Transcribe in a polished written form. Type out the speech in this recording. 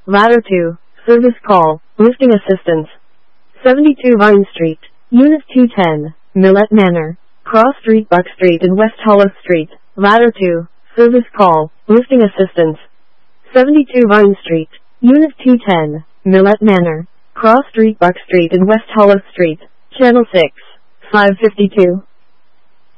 Ladder 2, service call, lifting assistance. 72 Vine Street, Unit 210, Millet Manor, Cross Street, Buck Street and West Hollow Street. Ladder 2, service call, lifting assistance. 72 Vine Street, Unit 210, Millet Manor, Cross Street, Buck Street and West Hollow Street. Channel 6, 552.